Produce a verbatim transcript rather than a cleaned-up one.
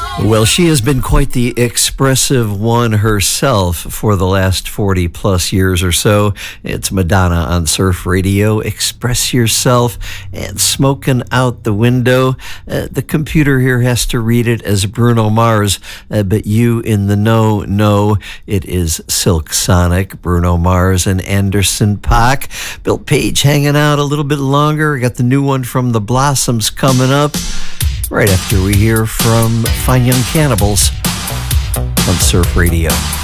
Well, she has been quite the expressive one herself for the last forty plus years or so. It's Madonna on Surf Radio. Express yourself and smoking out the window. Uh, the computer here has to read it as Bruno Mars, uh, but you in the know know it is Silk Sonic, Bruno Mars, and Anderson .Paak. Bill Page hanging out a little bit longer. Got the new one from the Blossoms coming up right after we hear from Fine Young Cannibals on Surf Radio.